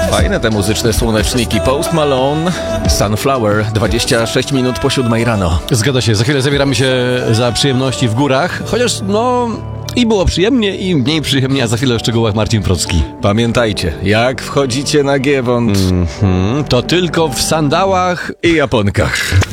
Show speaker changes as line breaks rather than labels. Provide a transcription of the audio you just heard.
Fajne te muzyczne słoneczniki. Post Malone, Sunflower, 26 minut po 7 rano.
Zgadza się, za chwilę zabieramy się za przyjemności w górach, chociaż i było przyjemnie, i mniej przyjemnie, a za chwilę o szczegółach Marcin Procki.
Pamiętajcie, jak wchodzicie na Giewont,
To tylko w sandałach
i japonkach.